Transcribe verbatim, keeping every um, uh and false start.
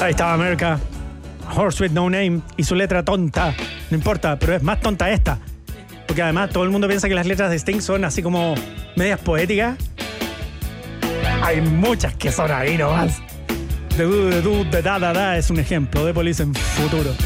Ahí estaba America, Horse with No Name, y su letra tonta. No importa, pero es más tonta esta. Porque además todo el mundo piensa que las letras de Sting son así como medias poéticas. Hay muchas que son ahí nomás. The Do, The Do, The Da, Da, Da es un ejemplo de Police en futuro.